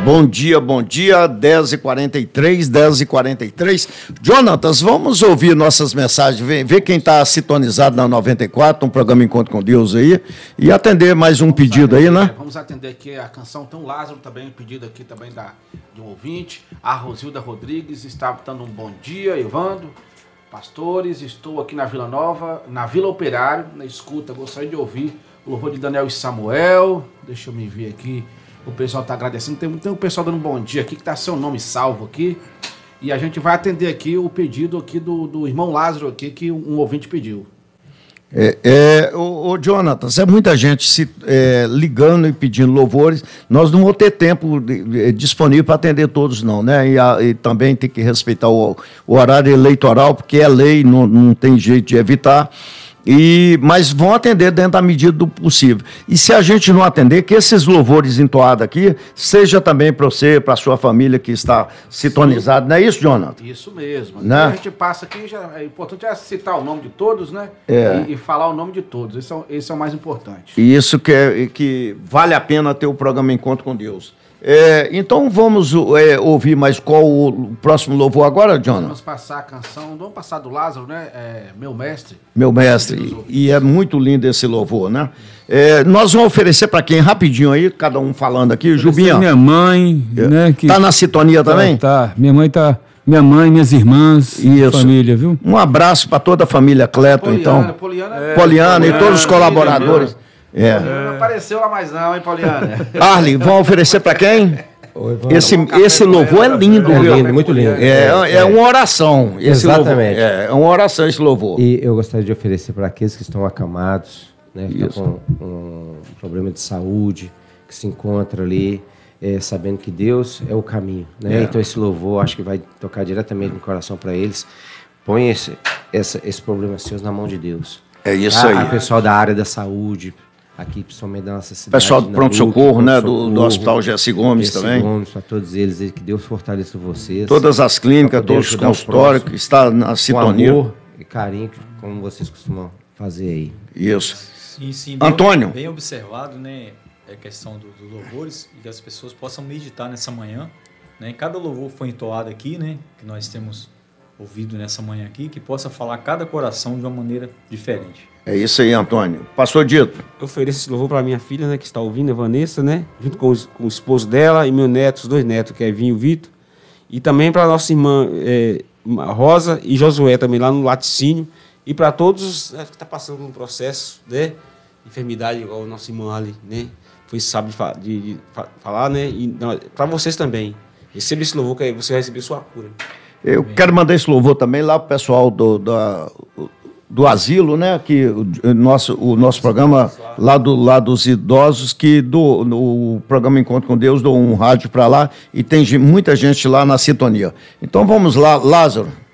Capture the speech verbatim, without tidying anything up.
Bom dia, bom dia, dez e quarenta e três, dez e quarenta e três. Jonatas, vamos ouvir nossas mensagens, ver, ver quem está sintonizado na noventa e quatro, um programa Encontro com Deus aí, e atender mais um vamos pedido atender, aí, né? Vamos atender aqui a canção Tão Lázaro, também um pedido aqui também da, de um ouvinte. A Rosilda Rodrigues está dando um bom dia, Evandro. Pastores, estou aqui na Vila Nova, na Vila Operário, na escuta, gostaria de ouvir o louvor de Daniel e Samuel. Deixa eu me ver aqui, o pessoal está agradecendo, tem, tem um pessoal dando um bom dia aqui, que está seu nome salvo aqui, e a gente vai atender aqui o pedido aqui do, do irmão Lázaro aqui, que um ouvinte pediu. É, é, o, o Jonatas, é muita gente se é, ligando e pedindo louvores, nós não vamos ter tempo de, disponível para atender todos não, né? E, a, e também tem que respeitar o, o horário eleitoral, porque é lei, não, não tem jeito de evitar. E, mas vão atender dentro da medida do possível. E se a gente não atender, que esses louvores entoados aqui, seja também para você, para a sua família que está sintonizado, não é isso, Jonathan? Isso mesmo. Né? A gente passa aqui, já, é importante é citar o nome de todos, né? É. E, e falar o nome de todos, esse é, esse é o mais importante. E isso que, é, que vale a pena ter o programa Encontro com Deus. É, então vamos é, ouvir mais qual o próximo louvor agora, Jonathan? Vamos passar a canção, vamos passar do Lázaro, né? É, Meu Mestre. Meu Mestre, e é muito lindo esse louvor, né? É, nós vamos oferecer para quem, rapidinho aí, cada um falando aqui, Jubinha. Minha mãe, é, né? Que tá na sintonia também? Tá, tá. Minha mãe tá... Minha mãe, minhas irmãs, Isso. família, viu? Um abraço para toda a família Cleto, Poliana, então. Poliana, é, Poliana e todos os colaboradores. É. Não apareceu lá mais não, hein, Poliana? Arlen, vão oferecer para quem? Oi, esse esse louvor é lindo, é viu? lindo, muito lindo. É, é, é uma oração. Esse Exatamente. Louvor. É, é uma oração esse louvor. E eu gostaria de oferecer para aqueles que estão acamados, né, que estão com um problema de saúde, que se encontra ali, é, sabendo que Deus é o caminho. Né? É. Então esse louvor acho que vai tocar diretamente no coração para eles. Põe esse, esse, esse problema seus na mão de Deus. É isso a, aí. O pessoal da área da saúde, aqui principalmente da nossa cidade. Pessoal do pronto-socorro, né? Do, do Hospital Jesse Gomes Jesse também. Gomes, para todos eles, que Deus fortaleça vocês. Todas as clínicas, todos os consultórios que está na sintonia. Com amor e carinho, como vocês costumam fazer aí. Isso. Sim, sim, bem, Antônio. Bem observado, né? É a questão dos do louvores e que as pessoas possam meditar nessa manhã. Né? Cada louvor foi entoado aqui, né? Que nós temos ouvido nessa manhã aqui, que possa falar cada coração de uma maneira diferente. É isso aí, Antônio. Pastor Dito. Eu ofereço esse louvor para minha filha, né, que está ouvindo, a Vanessa, né, junto com, os, com o esposo dela e meu neto, os dois netos, Kevin e o Vitor. E também para a nossa irmã é, Rosa e Josué, também lá no laticínio. E para todos né, que estão tá passando por um processo, né, de enfermidade, igual o nosso irmão ali, né, foi sábio de, de, de falar, né, e para vocês também. Receba esse louvor que você vai receber sua cura. Eu Amém. Quero mandar esse louvor também lá para o pessoal do, da, do asilo, né? Que o nosso, o nosso programa lá, do, lá dos idosos, que do, no programa Encontro com Deus, dou um rádio para lá e tem muita gente lá na sintonia. Então vamos lá, Lázaro.